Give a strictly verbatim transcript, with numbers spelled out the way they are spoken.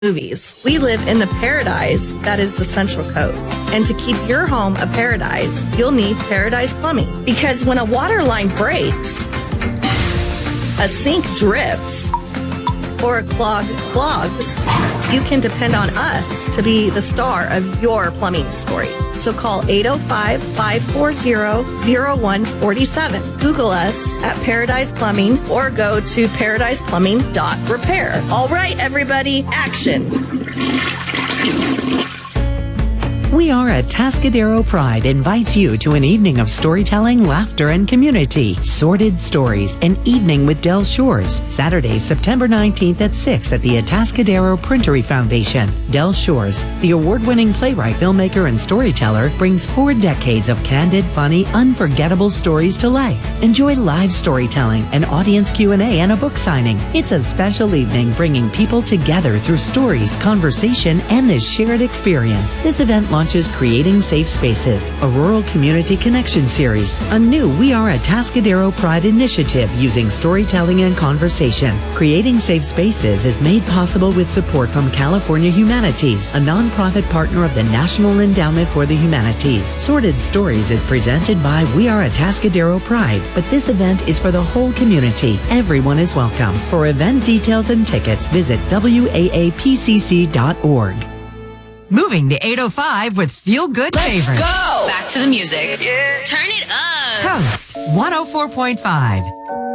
movies. We live in the paradise that is the Central Coast. And to keep your home a paradise, you'll need Paradise Plumbing. Because when a water line breaks, a sink drips, or a clog clogs, you can depend on us to be the star of your plumbing story. So call eight oh five, five four zero, zero one four seven. Google us at Paradise Plumbing or go to paradise plumbing dot repair. All right, everybody, action. We Are Atascadero Pride invites you to an evening of storytelling, laughter, and community. Sordid Stories, an evening with Del Shores. Saturday, September nineteenth at six at the Atascadero Printery Foundation. Del Shores, the award-winning playwright, filmmaker, and storyteller, brings four decades of candid, funny, unforgettable stories to life. Enjoy live storytelling, an audience Q and A, and a book signing. It's a special evening bringing people together through stories, conversation, and this shared experience. This event launches Creating Safe Spaces, a rural community connection series, a new We Are Atascadero Pride initiative using storytelling and conversation. Creating Safe Spaces is made possible with support from California Humanities, a nonprofit partner of the National Endowment for the Humanities. Sordid Stories is presented by We Are Atascadero Pride, but this event is for the whole community. Everyone is welcome. For event details and tickets, visit W A A P C C dot org. Moving to eight oh five with Feel Good Favorites. Let's go! Back to the music. Yeah. Turn it up. Coast one oh four point five.